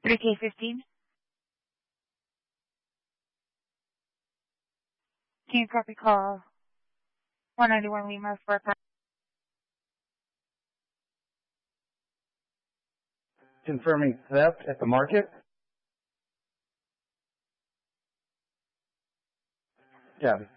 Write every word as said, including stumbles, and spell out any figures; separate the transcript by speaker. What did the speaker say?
Speaker 1: three K fifteen. Can you copy call one ninety-one Lima for
Speaker 2: Confirming theft at the market. Copy.